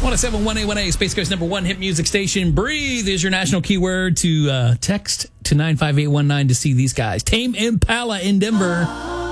107.1A1A, Space Coast number one hit music station. Breathe is your national keyword to text to 95819 to see these guys. Tame Impala in Denver.